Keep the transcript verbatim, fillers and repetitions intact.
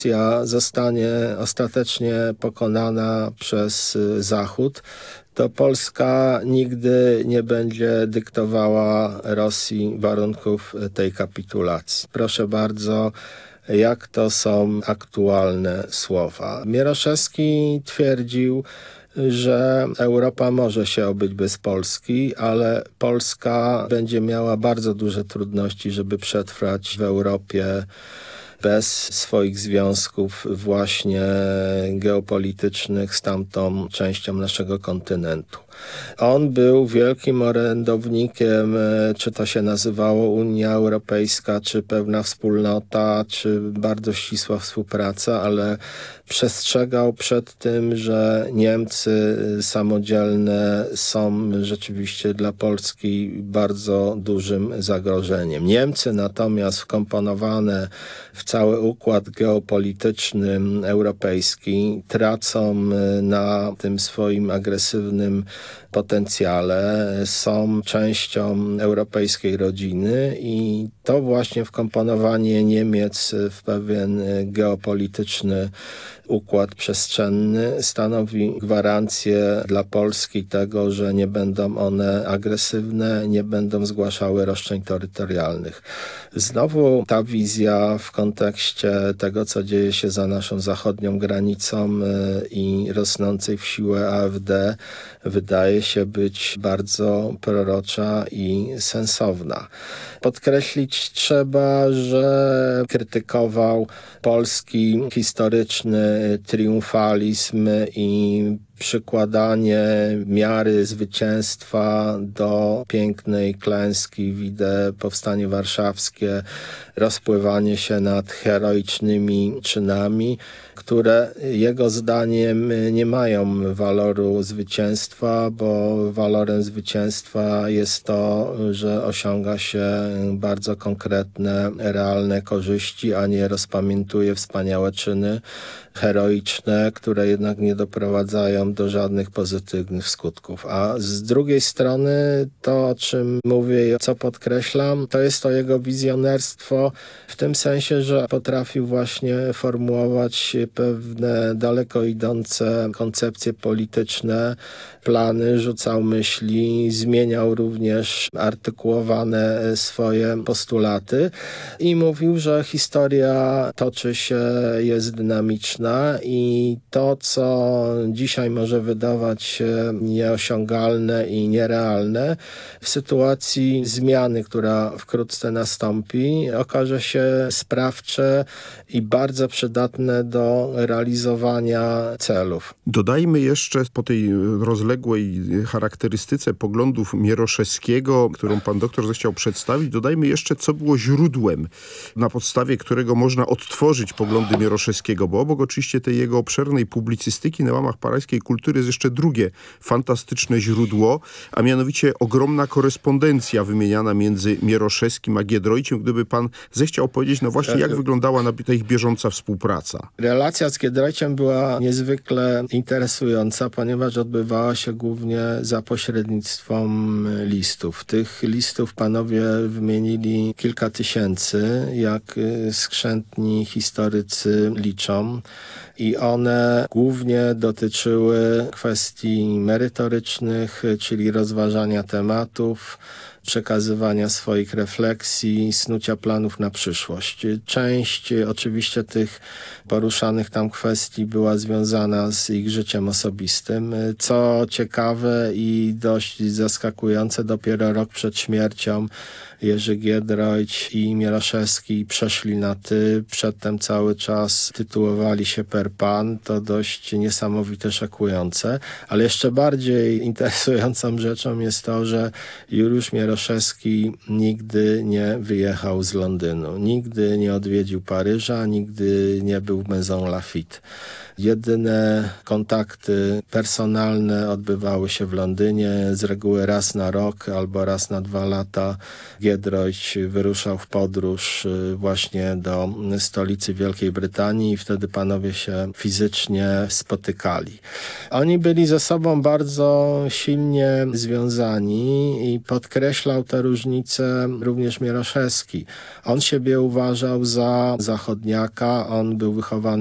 Rosja zostanie ostatecznie pokonana przez Zachód, to Polska nigdy nie będzie dyktowała Rosji warunków tej kapitulacji. Proszę bardzo, jak to są aktualne słowa. Mieroszewski twierdził, że Europa może się obyć bez Polski, ale Polska będzie miała bardzo duże trudności, żeby przetrwać w Europie bez swoich związków właśnie geopolitycznych z tamtą częścią naszego kontynentu. On był wielkim orędownikiem, czy to się nazywało Unia Europejska, czy pewna wspólnota, czy bardzo ścisła współpraca, ale przestrzegał przed tym, że Niemcy samodzielne są rzeczywiście dla Polski bardzo dużym zagrożeniem. Niemcy natomiast wkomponowane w cały układ geopolityczny europejski tracą na tym swoim agresywnym potencjale, są częścią europejskiej rodziny i to właśnie wkomponowanie Niemiec w pewien geopolityczny układ przestrzenny stanowi gwarancję dla Polski tego, że nie będą one agresywne, nie będą zgłaszały roszczeń terytorialnych. Znowu ta wizja w kontekście tego, co dzieje się za naszą zachodnią granicą i rosnącej w siłę A F D, wydaje się być bardzo prorocza i sensowna. Podkreślić trzeba, że krytykował polski historyczny triumfalizm i przykładanie miary zwycięstwa do pięknej klęski, widzę Powstanie Warszawskie, rozpływanie się nad heroicznymi czynami, które jego zdaniem nie mają waloru zwycięstwa, bo walorem zwycięstwa jest to, że osiąga się bardzo konkretne, realne korzyści, a nie rozpamiętuje wspaniałe czyny heroiczne, które jednak nie doprowadzają do żadnych pozytywnych skutków. A z drugiej strony to, o czym mówię i co podkreślam, to jest to jego wizjonerstwo w tym sensie, że potrafił właśnie formułować pewne daleko idące koncepcje polityczne, plany, rzucał myśli, zmieniał również artykułowane swoje postulaty i mówił, że historia toczy się, jest dynamiczna i to, co dzisiaj może wydawać się nieosiągalne i nierealne, w sytuacji zmiany, która wkrótce nastąpi, okaże się sprawcze i bardzo przydatne do realizowania celów. Dodajmy jeszcze po tej rozległej charakterystyce poglądów Mieroszewskiego, którą pan doktor zechciał przedstawić, dodajmy jeszcze, co było źródłem, na podstawie którego można odtworzyć poglądy Mieroszewskiego, bo obok oczywiście tej jego obszernej publicystyki na łamach parajskiej kultury jest jeszcze drugie fantastyczne źródło, a mianowicie ogromna korespondencja wymieniana między Mieroszewskim a Giedroyciem. Gdyby pan zechciał powiedzieć, no właśnie, jak wyglądała ta ich bieżąca współpraca? Relacja z Giedroyciem była niezwykle interesująca, ponieważ odbywała się głównie za pośrednictwem listów. Tych listów panowie wymienili kilka tysięcy, jak skrzętni historycy liczą. I one głównie dotyczyły kwestii merytorycznych, czyli rozważania tematów, przekazywania swoich refleksji, snucia planów na przyszłość. Część oczywiście tych poruszanych tam kwestii była związana z ich życiem osobistym. Co ciekawe i dość zaskakujące, dopiero rok przed śmiercią Jerzy Giedroyć i Mieroszewski przeszli na ty. Przedtem cały czas tytułowali się per pan. To dość niesamowite, szokujące. Ale jeszcze bardziej interesującą rzeczą jest to, że Juliusz Mieroszewski nigdy nie wyjechał z Londynu. Nigdy nie odwiedził Paryża, nigdy nie był w Maison Lafitte. Jedyne kontakty personalne odbywały się w Londynie, z reguły raz na rok albo raz na dwa lata. Giedroyć wyruszał w podróż właśnie do stolicy Wielkiej Brytanii i wtedy panowie się fizycznie spotykali. Oni byli ze sobą bardzo silnie związani i podkreślam, podkreślał te różnice również Mieroszewski. On siebie uważał za zachodniaka, on był wychowany